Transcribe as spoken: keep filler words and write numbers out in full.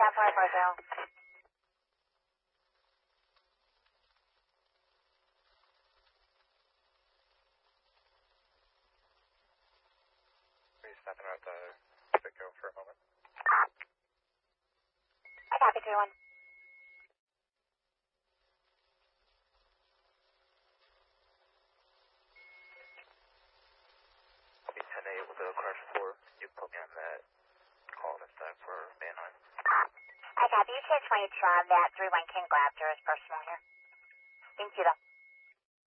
ten four four zero. Are you stopping at the Pico for a moment? I copy three one. I'll be ten eight with a crash four. You put me on that call this time for Manheim. I copy. You change my on that three one King Glapter is personal here. Thank you though.